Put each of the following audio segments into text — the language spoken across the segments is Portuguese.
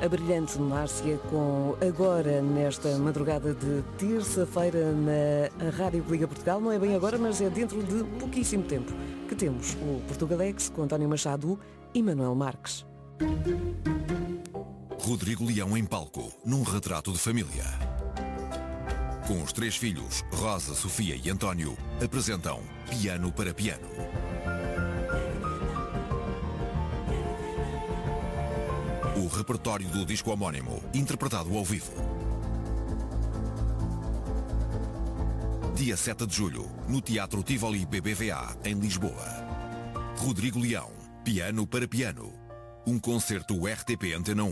A brilhante Márcia com agora, nesta madrugada de terça-feira na Rádio Liga Portugal. Não é bem agora, mas é dentro de pouquíssimo tempo que temos o Portugalex com António Machado e Manuel Marques. Rodrigo Leão em palco, num retrato de família. Com os 3 filhos, Rosa, Sofia e António, apresentam Piano para Piano. O repertório do disco homónimo, interpretado ao vivo. Dia 7 de julho, no Teatro Tivoli BBVA, em Lisboa. Rodrigo Leão, Piano para Piano. Um concerto RTP Antena 1.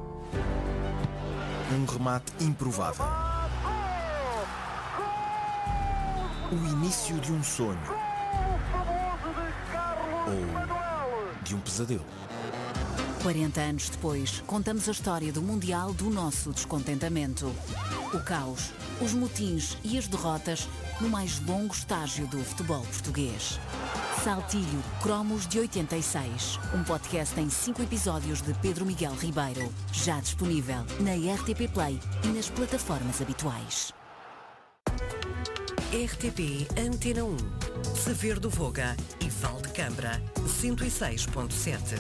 Um remate improvável. O início de um sonho. Ou de um pesadelo. 40 anos depois, contamos a história do Mundial do nosso descontentamento. O caos, os motins e as derrotas no mais longo estágio do futebol português. Saltilho, Cromos de 86. Um podcast em 5 episódios de Pedro Miguel Ribeiro. Já disponível na RTP Play e nas plataformas habituais. RTP Antena 1. Saber do Voga e Valdecambra 106.7.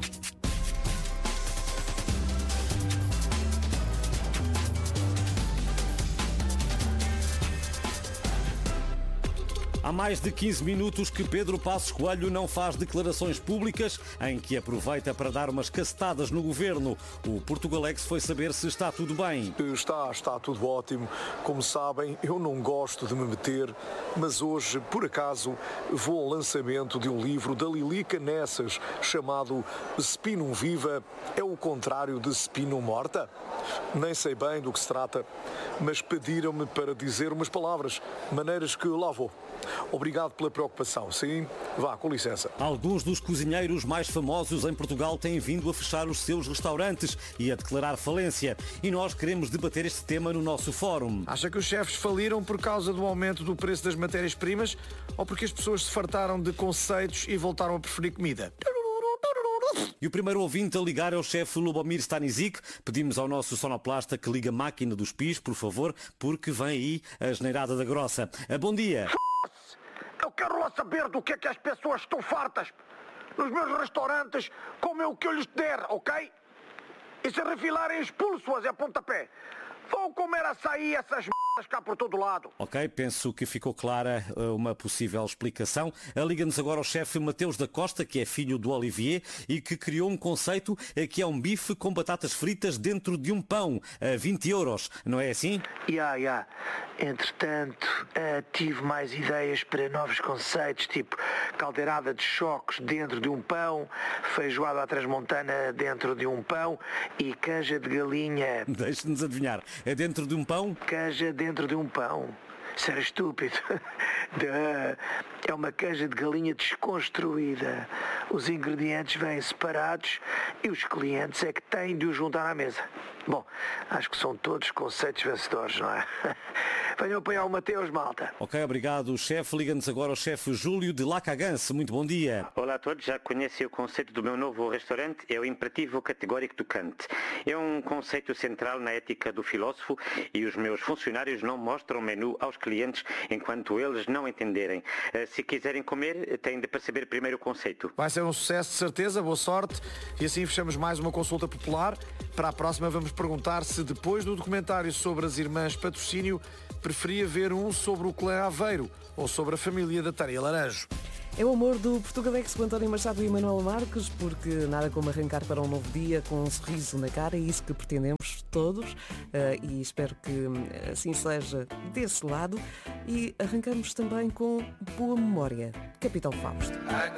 Há mais de 15 minutos que Pedro Passos Coelho não faz declarações públicas em que aproveita para dar umas cacetadas no governo. O Portugalex foi saber se está tudo bem. Está tudo ótimo. Como sabem, eu não gosto de me meter, mas hoje, por acaso, vou ao lançamento de um livro da Lilica Nessas, chamado Spinum Viva é o contrário de Spinum Morta? Nem sei bem do que se trata, mas pediram-me para dizer umas palavras, maneiras que lá vou. Obrigado pela preocupação. Sim, vá, com licença. Alguns dos cozinheiros mais famosos em Portugal têm vindo a fechar os seus restaurantes e a declarar falência. E nós queremos debater este tema no nosso fórum. Acha que os chefes faliram por causa do aumento do preço das matérias-primas ou porque as pessoas se fartaram de conceitos e voltaram a preferir comida? E o primeiro ouvinte a ligar é o chefe Lubomir Stanisic. Pedimos ao nosso sonoplasta que ligue a máquina dos pis, por favor, porque vem aí a asneirada da grossa. Bom dia. Eu quero lá saber do que é que as pessoas estão fartas. Nos meus restaurantes, comem o que eu lhes der, ok? E se refilarem, expulso-as a pontapé. Vão comer açaí, essas m****s cá por todo lado. Ok, penso que ficou clara uma possível explicação. Liga-nos agora o chefe Mateus da Costa, que é filho do Olivier e que criou um conceito que é um bife com batatas fritas dentro de um pão, a 20 euros. Não é assim? Entretanto, tive mais ideias para novos conceitos, tipo caldeirada de choques dentro de um pão, feijoada à transmontana dentro de um pão e canja de galinha. Deixe-nos adivinhar. É dentro de um pão? Canja dentro de um pão. Isso era estúpido. É uma canja de galinha desconstruída. Os ingredientes vêm separados e os clientes é que têm de os juntar à mesa. Bom, acho que são todos conceitos vencedores, não é? Venham apoiar o Mateus, malta. Ok, obrigado, chefe. Liga-nos agora o chefe Júlio de Lacaganse. Muito bom dia. Olá a todos. Já conhecem o conceito do meu novo restaurante? É o imperativo categórico do Kant. É um conceito central na ética do filósofo e os meus funcionários não mostram o menu aos clientes enquanto eles não entenderem. Se quiserem comer, têm de perceber primeiro o conceito. Vai ser um sucesso, de certeza. Boa sorte. E assim fechamos mais uma consulta popular. Para a próxima vamos perguntar se depois do documentário sobre as irmãs Patrocínio preferia ver um sobre o clã Aveiro ou sobre a família da Tareia Laranjo. É o amor do Portugalex com António Machado e Manuel Marques, porque nada como arrancar para um novo dia com um sorriso na cara, é isso que pretendemos todos e espero que assim seja desse lado. E arrancamos também com boa memória. Capitão Fausto.